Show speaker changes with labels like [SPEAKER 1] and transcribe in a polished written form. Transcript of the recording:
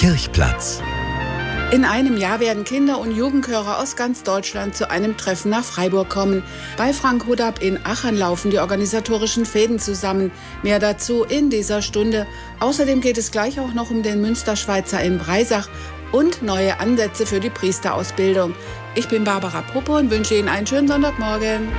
[SPEAKER 1] Kirchplatz.
[SPEAKER 2] In einem Jahr werden Kinder- und Jugendchöre aus ganz Deutschland zu einem Treffen nach Freiburg kommen. Bei Frank Huddab in Achern laufen die organisatorischen Fäden zusammen. Mehr dazu in dieser Stunde. Außerdem geht es gleich auch noch um den Münsterschweizer in Breisach und neue Ansätze für die Priesterausbildung. Ich bin Barbara Poppe und wünsche Ihnen einen schönen Sonntagmorgen.